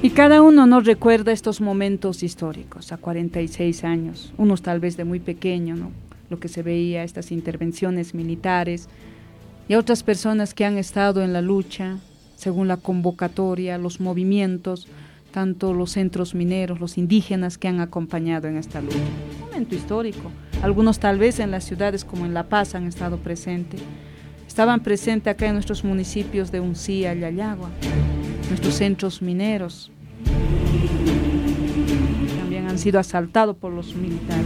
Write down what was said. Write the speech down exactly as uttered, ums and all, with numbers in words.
Y cada uno nos recuerda estos momentos históricos, a cuarenta y seis años, unos tal vez de muy pequeño, ¿no? Lo que se veía, estas intervenciones militares, y a otras personas que han estado en la lucha, según la convocatoria, los movimientos, tanto los centros mineros, los indígenas que han acompañado en esta lucha. Un momento histórico. Algunos tal vez en las ciudades como en La Paz han estado presentes. Estaban presentes acá en nuestros municipios de Uncía, Yayagua, nuestros centros mineros. También han sido asaltados por los militares.